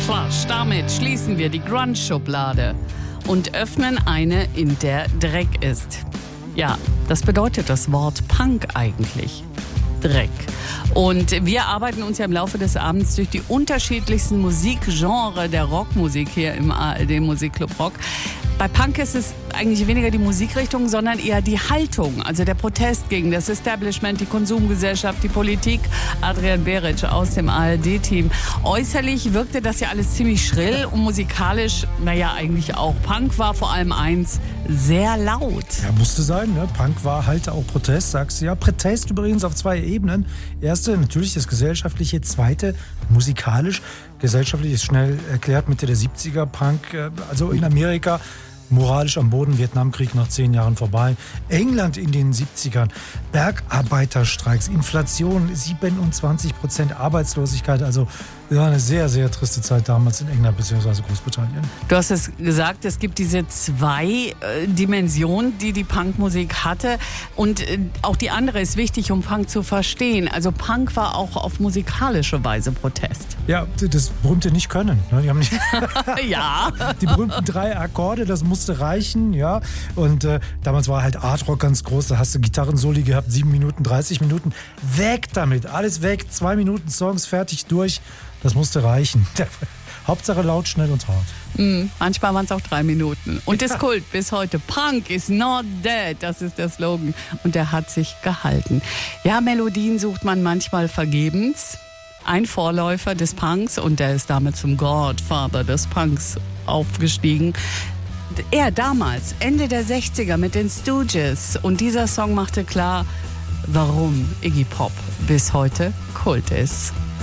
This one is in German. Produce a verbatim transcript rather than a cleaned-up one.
Clash. Damit schließen wir die Grunge-Schublade und öffnen eine, in der Dreck ist. Ja, das bedeutet das Wort Punk eigentlich. Dreck. Und wir arbeiten uns ja im Laufe des Abends durch die unterschiedlichsten Musikgenre der Rockmusik hier im A R D Musikclub Rock. Bei Punk ist es eigentlich weniger die Musikrichtung, sondern eher die Haltung, also der Protest gegen das Establishment, die Konsumgesellschaft, die Politik. Adrian Beric aus dem A R D-Team. Äußerlich wirkte das ja alles ziemlich schrill und musikalisch, naja, eigentlich auch. Punk war vor allem eins, sehr laut. Ja, musste sein, ne? Punk war halt auch Protest, sagst du ja. Protest übrigens auf zwei Ebenen. Erste, natürlich das gesellschaftliche. Zweite, musikalisch. Gesellschaftlich ist schnell erklärt, Mitte der siebziger. Punk, also in Amerika, moralisch am Boden, Vietnamkrieg nach zehn Jahren vorbei. England in den siebzigern, Bergarbeiterstreiks, Inflation, siebenundzwanzig Prozent Arbeitslosigkeit. Also ja, eine sehr, sehr triste Zeit damals in England bzw. Großbritannien. Du hast es gesagt, es gibt diese zwei äh, Dimensionen, die die Punkmusik hatte. Und äh, auch die andere ist wichtig, um Punk zu verstehen. Also Punk war auch auf musikalische Weise Protest. Ja, das berühmte Nicht-Können. Ne? Die haben nicht ja. Die berühmten drei Akkorde, das musste reichen. Ja. Und äh, damals war halt Art-Rock ganz groß. Da hast du Gitarrensoli gehabt, sieben Minuten, dreißig Minuten. Weg damit, alles weg. Zwei Minuten Songs, fertig, durch. Das musste reichen. Hauptsache laut, schnell und hart. Mm, manchmal waren es auch drei Minuten. Und das Kult bis heute. Punk is not dead, das ist der Slogan. Und der hat sich gehalten. Ja, Melodien sucht man manchmal vergebens. Ein Vorläufer des Punks, und der ist damit zum Godfather des Punks aufgestiegen. Er damals, Ende der sechziger mit den Stooges. Und dieser Song machte klar, warum Iggy Pop bis heute Kult ist.